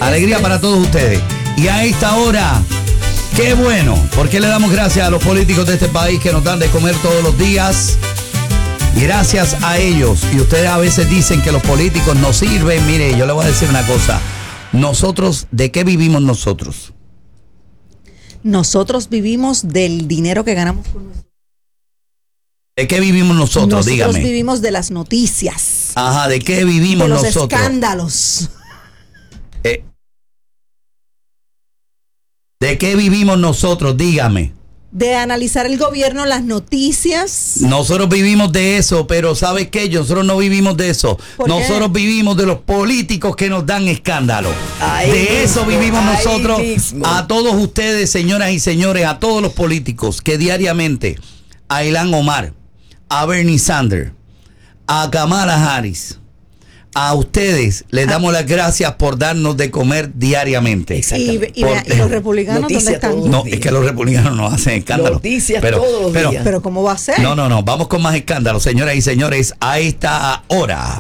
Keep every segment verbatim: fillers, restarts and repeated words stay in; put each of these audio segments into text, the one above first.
Alegría para todos ustedes. Y a esta hora, qué bueno, porque le damos gracias a los políticos de este país que nos dan de comer todos los días. Gracias a ellos. Y ustedes a veces dicen que los políticos no sirven. Mire, yo le voy a decir una cosa. Nosotros, ¿de qué vivimos nosotros? Nosotros vivimos del dinero que ganamos con nosotros. ¿De qué vivimos nosotros? Nosotros Dígame. Nosotros vivimos de las noticias. Ajá, ¿de qué vivimos de los nosotros? Escándalos. Eh, ¿De qué vivimos nosotros? Dígame. De analizar el gobierno, las noticias. Nosotros vivimos de eso, pero ¿sabes qué? Nosotros no vivimos de eso. Nosotros qué? vivimos de los políticos que nos dan escándalo. Ahí de mismo, eso vivimos nosotros. Mismo. A todos ustedes, señoras y señores, a todos los políticos que diariamente, a Ilhan Omar, a Bernie Sanders, a Kamala Harris, a ustedes les damos ah. las gracias por darnos de comer diariamente. Y, y, por, y los republicanos, ¿dónde están? No, es que los republicanos no hacen escándalos. Noticias pero, todos los pero, días. Pero ¿cómo va a ser? No, no, no. Vamos con más escándalos, señoras y señores, a esta hora.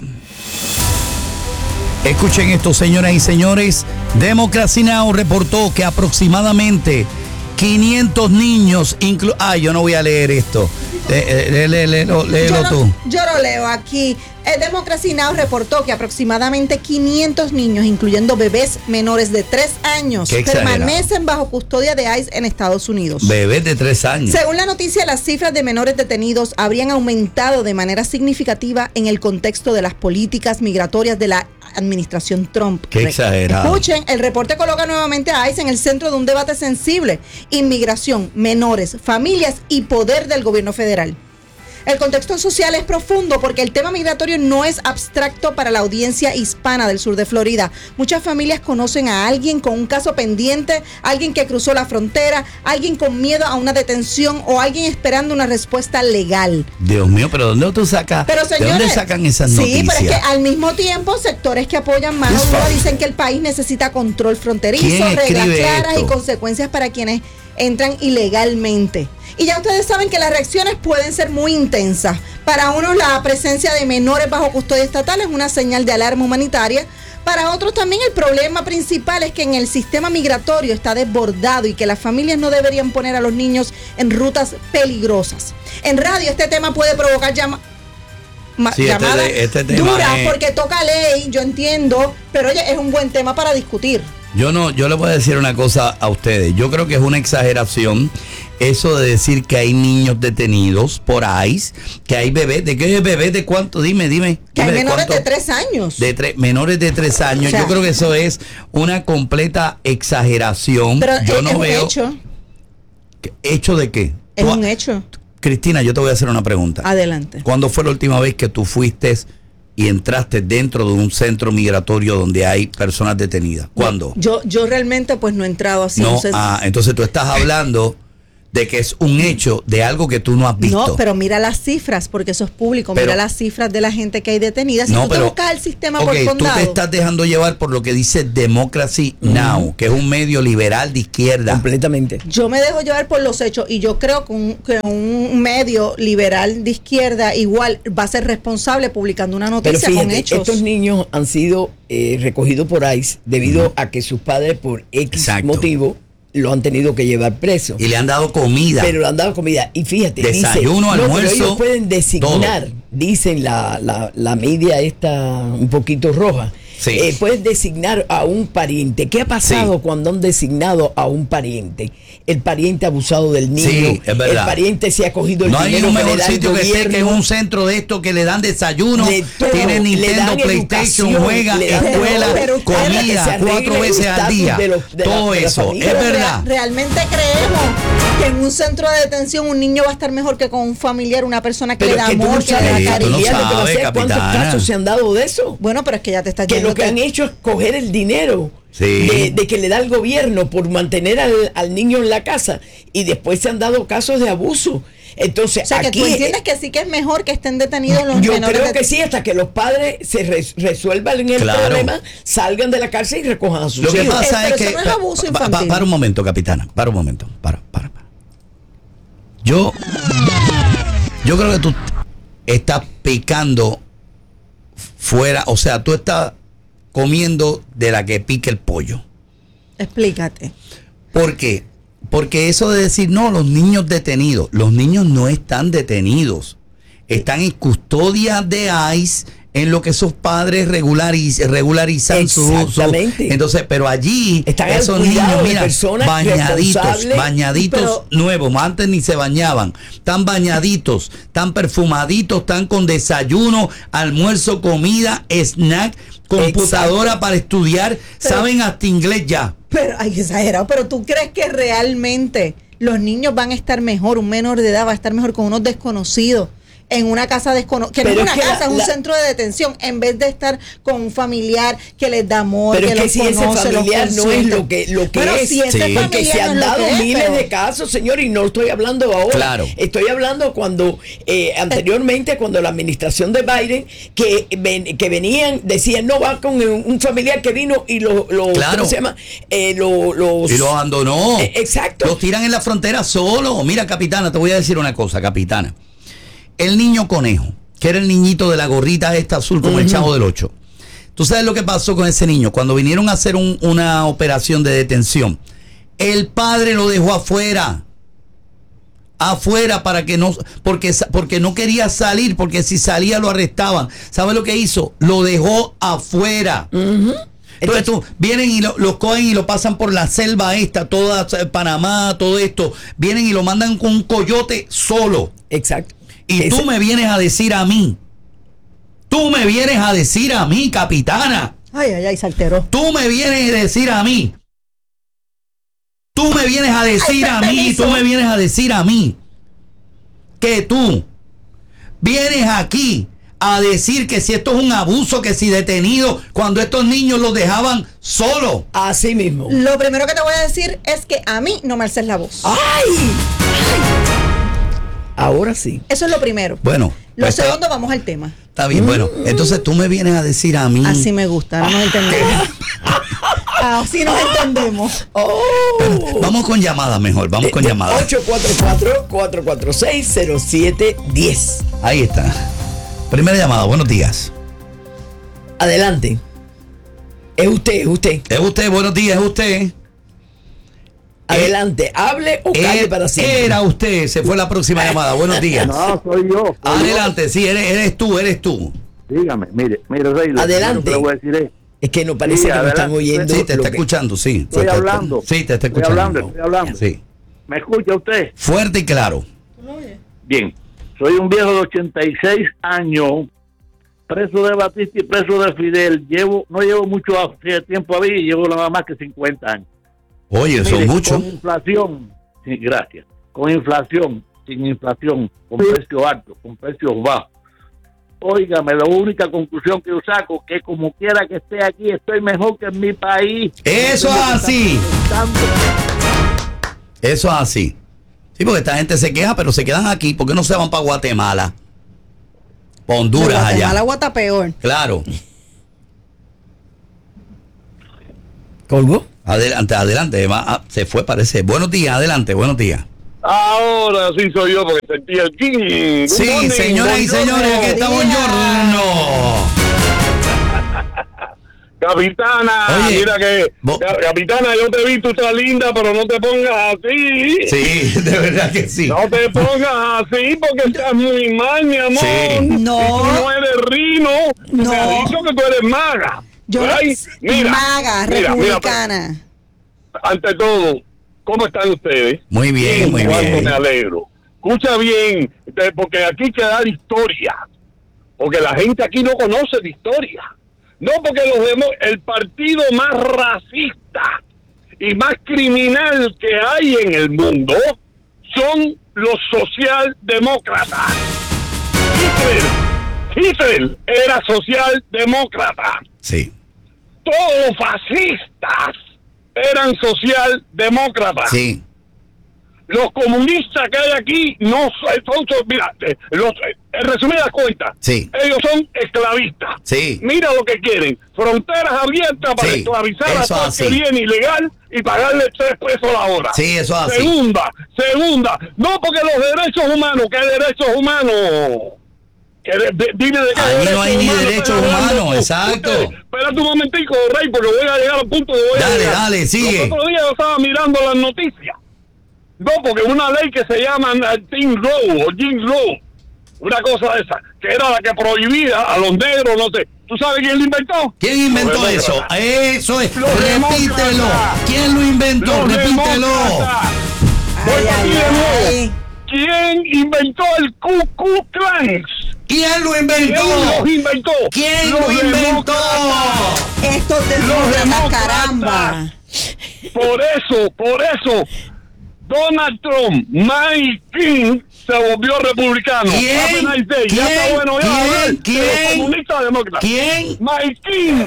Escuchen esto, señoras y señores. Democracy Now! Reportó que aproximadamente quinientos niños, inclu ah, yo no voy a leer esto. Eh, eh, lé, lé, lé, léelo yo tú. Lo, yo lo leo aquí. El Democracy Now! Reportó que aproximadamente quinientos niños, incluyendo bebés menores de tres años, permanecen bajo custodia de ICE en Estados Unidos. Bebés de tres años. Según la noticia, las cifras de menores detenidos habrían aumentado de manera significativa en el contexto de las políticas migratorias de la administración Trump. Qué exagerado. Escuchen, el reporte coloca nuevamente a ICE en el centro de un debate sensible: inmigración, menores, familias y poder del gobierno federal. El contexto social es profundo porque el tema migratorio no es abstracto para la audiencia hispana del sur de Florida. Muchas familias conocen a alguien con un caso pendiente, alguien que cruzó la frontera, alguien con miedo a una detención o alguien esperando una respuesta legal. Dios mío, pero ¿dónde tú sacas? Pero, señores, ¿de dónde sacan esas noticias? Sí, pero es que al mismo tiempo sectores que apoyan mano dura dicen que el país necesita control fronterizo, reglas claras esto? y consecuencias para quienes entran ilegalmente. Y ya ustedes saben que las reacciones pueden ser muy intensas. Para unos, la presencia de menores bajo custodia estatal es una señal de alarma humanitaria. Para otros también el problema principal es que en el sistema migratorio está desbordado y que las familias no deberían poner a los niños en rutas peligrosas. En radio este tema puede provocar llama sí, llamadas este, este duras es... porque toca ley, yo entiendo, pero oye, es un buen tema para discutir. Yo no, yo le voy a decir una cosa a ustedes. Yo creo que es una exageración eso de decir que hay niños detenidos por ICE, que hay bebés. ¿De qué bebés? ¿De cuánto? Dime, dime. Que dime hay menores de, de tres años. De tre menores de tres años. O sea, yo creo que eso es una completa exageración. Pero yo es, no es veo. un hecho. ¿Hecho de qué? Es tú, un hecho. Cristina, yo te voy a hacer una pregunta. Adelante. ¿Cuándo fue la última vez que tú fuiste y entraste dentro de un centro migratorio donde hay personas detenidas? ¿Cuándo? Yo, yo realmente pues no he entrado así. No, entonces, ah, entonces tú estás hablando de que es un hecho de algo que tú no has visto. No, pero mira las cifras, porque eso es público. Pero, mira las cifras de la gente que hay detenida. Si no, tú pero, te buscas el sistema okay, por condado. Tú te estás dejando llevar por lo que dice Democracy uh-huh. Now!, que es un medio liberal de izquierda. Completamente. Yo me dejo llevar por los hechos y yo creo que un, que un medio liberal de izquierda igual va a ser responsable publicando una noticia pero fíjate, con hechos. Estos niños han sido eh, recogidos por ICE debido uh-huh. a que sus padres por X Exacto. motivo lo han tenido que llevar preso. Y le han dado comida. Pero le han dado comida. Y fíjate, desayuno, dice, almuerzo. No, pero ellos pueden designar, todo. Dicen la, la, la media esta un poquito roja. Sí. Eh, pueden designar a un pariente. ¿Qué ha pasado sí. cuando han designado a un pariente? El pariente abusado del niño. Sí, es verdad. El pariente se ha cogido el no dinero. No hay un mejor sitio que ser que en un centro de esto que le dan desayuno, tiene Nintendo, PlayStation, juega, escuela, pero, comida cuatro veces al día. De los, de todo la, de eso, es verdad. Realmente creemos que en un centro de detención un niño va a estar mejor que con un familiar, una persona que pero le da amor, que, que le da cariño. No sabes, ¿cuántos casos se han dado de eso? Bueno, pero es que ya te estás que lo que han hecho es coger el dinero sí. de, de que le da el gobierno por mantener al, al niño en la casa y después se han dado casos de abuso. Entonces, o sea, aquí, que tú entiendes que sí que es mejor que estén detenidos los yo menores. Yo creo de... que sí, hasta que los padres se res, resuelvan el claro. problema, salgan de la cárcel y recojan a sus hijos. Lo que pasa es, es que... no es abuso pa, pa, para un momento, capitana, para un momento, para, para, para. Yo, yo creo que tú estás picando fuera, o sea, tú estás comiendo de la que pique el pollo. Explícate. ¿Por qué? Porque eso de decir, no, los niños detenidos, los niños no están detenidos, están en custodia de ICE, en lo que sus padres regulariz, regularizan su, su entonces, pero allí están esos niños, mira, bañaditos, bañaditos pero, nuevos, antes ni se bañaban, están bañaditos, están perfumaditos, están con desayuno, almuerzo, comida, snack, computadora exacto. para estudiar, pero, saben hasta inglés ya. Pero, ay, exagerado, pero ¿tú crees que realmente los niños van a estar mejor, un menor de edad va a estar mejor con unos desconocidos? En una casa desconocida, que no es una casa, es un la, centro de detención, en vez de estar con un familiar que les da amor, pero que es que los si conoce, ese familiar no es lo que, lo que pero es, si ese sí. porque se han dado es, miles pero... de casos, señor, y no estoy hablando ahora, claro. estoy hablando cuando eh, anteriormente, cuando la administración de Biden, que, ven, que venían, decían, no, va con un, un familiar que vino y lo, lo claro. ¿cómo se llama? Eh, lo, los, y lo abandonó, eh, exacto, los tiran en la frontera solo. Mira, capitana, te voy a decir una cosa, capitana. El niño conejo, que era el niñito de la gorrita esta azul como uh-huh. el Chavo del Ocho. ¿Tú sabes lo que pasó con ese niño? Cuando vinieron a hacer un, una operación de detención, el padre lo dejó afuera. Afuera para que no, porque, porque no quería salir, porque si salía lo arrestaban. ¿Sabes lo que hizo? Lo dejó afuera. Uh-huh. Entonces tú, vienen y lo, lo cogen y lo pasan por la selva esta, toda Panamá, todo esto. Vienen y lo mandan con un coyote solo. Exacto. Y tú me vienes a decir a mí, tú me vienes a decir a mí, capitana. Ay, ay, ay, se alteró. Tú me vienes a decir a mí. Tú me vienes a decir ay, a mí, tú me vienes a decir a mí que tú vienes aquí a decir que si esto es un abuso, que si detenido, cuando estos niños los dejaban solos. Así mismo. Lo primero que te voy a decir es que a mí no me alces la voz. ¡Ay! ¡Ay! Ahora sí. Eso es lo primero. Bueno. Lo pues segundo, está, vamos al tema. Está bien, mm. bueno. Entonces tú me vienes a decir a mí. Así me gusta, no nos entendemos. Así nos entendemos. Oh. Bueno, vamos con llamadas mejor, vamos con llamadas. ocho cuatro cuatro, cuatro cuatro seis, cero siete uno cero. Ahí está. Primera llamada, buenos días. Adelante. Es usted, es usted. Es usted, buenos días, es usted. Adelante, hable o calle eh, para siempre. Era usted, se fue la próxima llamada. Buenos días. No, soy yo. Soy Adelante, yo. sí, eres, eres tú, eres tú. Dígame, mire, mire, Rey. Adelante. Lo que voy a decir es, es que no parece sí, que adelante. me están oyendo. Sí, te está que... escuchando, sí. Estoy está, hablando. Sí, te está escuchando. Estoy hablando, estoy hablando. Sí. ¿Me escucha usted? Fuerte y claro. Bien, soy un viejo de ochenta y seis años, preso de Batista y preso de Fidel. Llevo, no llevo mucho tiempo a vivir, llevo nada más que cincuenta años. Oye, Mire, son muchos. Con inflación, sí, gracias. Con inflación, sin inflación, con precios altos, con precios bajos. Óigame, la única conclusión que yo saco que como quiera que esté aquí, estoy mejor que en mi país. Eso es así. Eso es así. Sí, porque esta gente se queja, pero se quedan aquí. ¿Por qué no se van para Guatemala? Para Honduras allá. Guatemala, Guata peor. Claro. ¿Colgó? Adelante, adelante. Va, se fue, parece. Buenos días, adelante, buenos días. Ahora sí soy yo porque sentí el king. Sí, morning, señoras y señores, aquí está Buongiorno. Capitana, Oye, mira que bo- capitana, yo te vi, tú estás linda, pero no te pongas así. Sí, de verdad que sí. No te pongas así porque estás muy mal, mi amor. Sí. No. Y tú no eres rino. No. Me ha dicho que tú eres maga. Yo Ay, mira, maga, mira, republicana. Mira, ante todo, ¿cómo están ustedes? Muy bien, muy bien. Me alegro. Escucha bien, porque aquí hay que dar historia. Porque la gente aquí no conoce de historia. No, porque los demo, el partido más racista y más criminal que hay en el mundo son los socialdemócratas. Hitler, Hitler era socialdemócrata. Sí. Todos los fascistas eran socialdemócratas. Sí. Los comunistas que hay aquí no son, son mira, los, en resumidas cuentas, sí. ellos son esclavistas. Sí. Mira lo que quieren, fronteras abiertas para sí. esclavizar a todo el que viene ilegal y pagarle tres pesos la hora. Sí, eso es así. Segunda, segunda, no porque los derechos humanos, ¿qué derechos humanos? Que de, de, dime de qué ahí no hay ni derechos humanos, exacto. Espérate un momentico, Rey, porque voy a llegar al punto de voy dale, a llegar. Dale, sigue. Los otros días yo estaba mirando las noticias. No, porque una ley que se llama Jim Row o Jim Row, una cosa de esa, que era la que prohibía a los negros, no sé. ¿Tú sabes quién lo inventó? ¿Quién inventó eso? Eso es. Los repítelo. Demócratas. ¿Quién lo inventó? Los repítelo. Voy ay, de nuevo. ¿Quién inventó el Ku Klux Klan? ¿Quién lo inventó? ¿Quién los inventó? ¿Quién los lo inventó? Estos demócratas, caramba. Por eso, por eso, Donald Trump, Mike King, se volvió republicano. ¿Quién? ¿Quién? Ya está bueno, ya, ¿Quién? ¿Quién? Comunista demócrata. ¿Quién? Mike King.